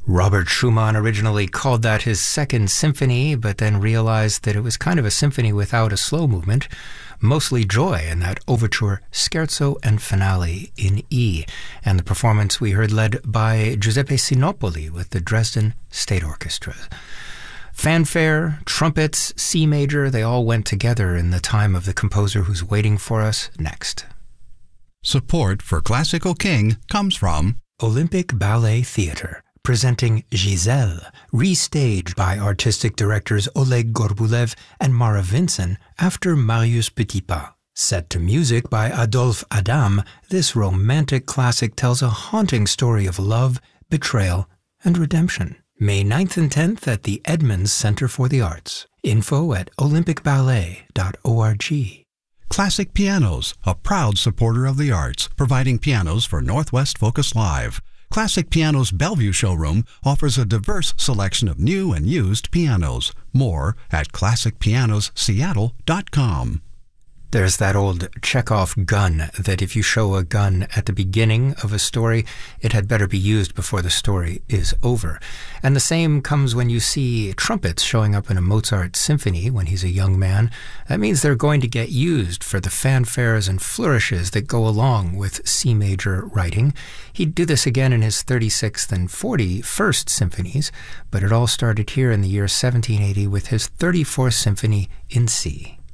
Robert Schumann originally called that his second symphony, but then realized that it was kind of a symphony without a slow movement, mostly joy in that overture, scherzo, and finale in E, and the performance we heard led by Giuseppe Sinopoli with the Dresden State Orchestra. Fanfare, trumpets, C major, they all went together in the time of the composer who's waiting for us next. Support for Classical King comes from Olympic Ballet Theatre, presenting Giselle, restaged by artistic directors Oleg Gorbulev and Mara Vinson after Marius Petipa. Set to music by Adolphe Adam, this romantic classic tells a haunting story of love, betrayal, and redemption. May 9th and 10th at the Edmonds Center for the Arts. Info at olympicballet.org. Classic Pianos, a proud supporter of the arts, providing pianos for Northwest Focus Live. Classic Pianos Bellevue showroom offers a diverse selection of new and used pianos. More at classicpianosseattle.com. There's that old Chekhov gun that if you show a gun at the beginning of a story, it had better be used before the story is over. And the same comes when you see trumpets showing up in a Mozart symphony when he's a young man. That means they're going to get used for the fanfares and flourishes that go along with C major writing. He'd do this again in his 36th and 41st symphonies, but it all started here in the year 1780 with his 34th symphony in C.